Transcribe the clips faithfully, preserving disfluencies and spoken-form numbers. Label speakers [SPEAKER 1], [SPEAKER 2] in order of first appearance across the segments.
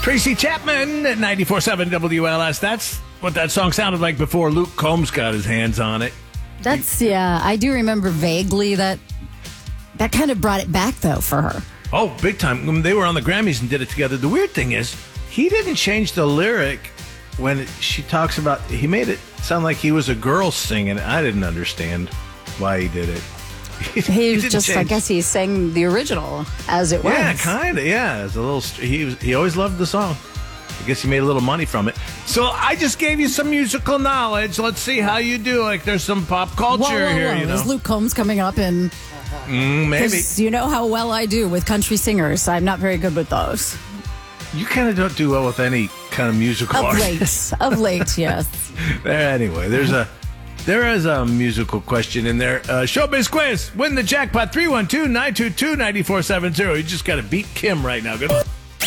[SPEAKER 1] Tracy Chapman at ninety-four point seven W L S. That's what that song sounded like before Luke Combs got his hands on it.
[SPEAKER 2] That's, yeah, I do remember vaguely that that kind of brought it back, though, for her.
[SPEAKER 1] Oh, big time. When they were on the Grammys and did it together. The weird thing is, he didn't change the lyric when she talks about, he made it sound like he was a girl singing. I didn't understand why he did it.
[SPEAKER 2] He, he was just, change. I guess he sang the original as it was.
[SPEAKER 1] Yeah, kind of, yeah. It's a little. He was, he always loved the song. I guess he made a little money from it. So I just gave you some musical knowledge. Let's see how you do. Like, there's some pop culture
[SPEAKER 2] whoa, whoa,
[SPEAKER 1] here,
[SPEAKER 2] whoa.
[SPEAKER 1] you know.
[SPEAKER 2] Is Luke Combs coming up in...
[SPEAKER 1] Mm, maybe.
[SPEAKER 2] You know how well I do with country singers. I'm not very good with those.
[SPEAKER 1] You kind of don't do well with any kind of musical
[SPEAKER 2] Of
[SPEAKER 1] artist.
[SPEAKER 2] late. Of late, yes.
[SPEAKER 1] There, anyway, there's a there is a musical question in there. Uh, Showbiz quiz. Win the jackpot. three one two, nine two two, nine four seven zero. You just got to beat Kim right now. Good.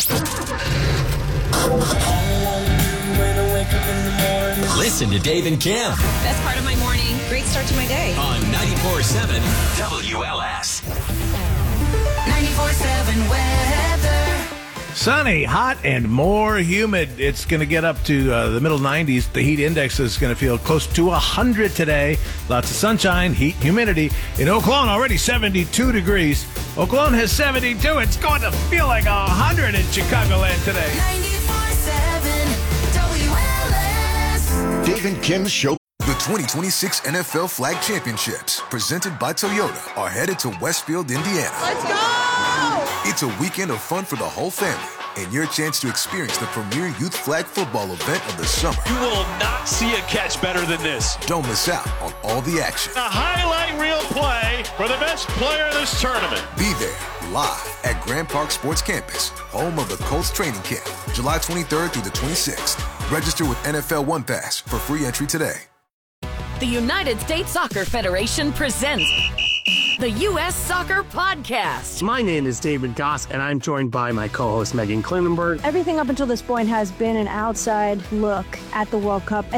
[SPEAKER 3] Listen to Dave and Kim.
[SPEAKER 4] Best part of my morning. Great start to my day.
[SPEAKER 3] On ninety-four point seven W L S.
[SPEAKER 4] ninety-four point seven weather.
[SPEAKER 1] Sunny, hot, and more humid. It's going to get up to uh, the middle nineties. The heat index is going to feel close to one hundred today. Lots of sunshine, heat, humidity. In Oaklawn, already seventy-two degrees. Oaklawn has seventy-two. It's going to feel like one hundred in Chicagoland today.
[SPEAKER 4] ninety-four point seven W L S.
[SPEAKER 5] Dave and Kim's show. The twenty twenty-six N F L Flag Championships, presented by Toyota, are headed to Westfield, Indiana.
[SPEAKER 4] Let's go!
[SPEAKER 5] It's a weekend of fun for the whole family and your chance to experience the premier youth flag football event of the summer.
[SPEAKER 6] You will not see a catch better than this.
[SPEAKER 5] Don't miss out on all the action.
[SPEAKER 6] A highlight reel play for the best player in this tournament.
[SPEAKER 5] Be there live at Grand Park Sports Campus, home of the Colts training camp, July twenty-third through the twenty-sixth. Register with N F L One Pass for free entry today.
[SPEAKER 7] The United States Soccer Federation presents the U S Soccer Podcast.
[SPEAKER 8] My name is David Goss, and I'm joined by my co-host Megan Klinenberg.
[SPEAKER 9] Everything up until this point has been an outside look at the World Cup.